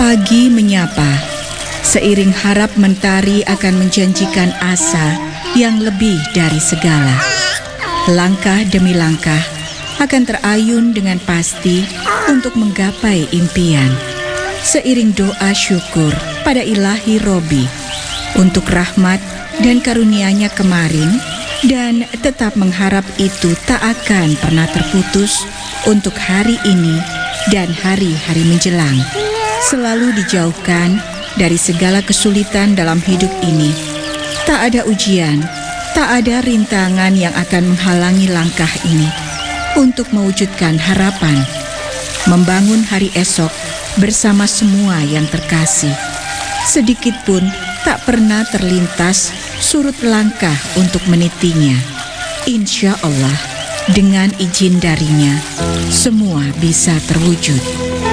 Pagi menyapa, seiring harap mentari akan menjanjikan asa yang lebih dari segala. Langkah demi langkah akan terayun dengan pasti untuk menggapai impian. Seiring doa syukur pada Ilahi Robi untuk rahmat dan karunia-Nya kemarin, dan tetap mengharap itu tak akan pernah terputus untuk hari ini dan hari-hari menjelang. Selalu dijauhkan dari segala kesulitan dalam hidup ini. Tak ada ujian, tak ada rintangan yang akan menghalangi langkah ini untuk mewujudkan harapan, membangun hari esok bersama semua yang terkasih. Sedikit pun tak pernah terlintas surut langkah untuk menitinya. Insya Allah, dengan izin darinya, semua bisa terwujud.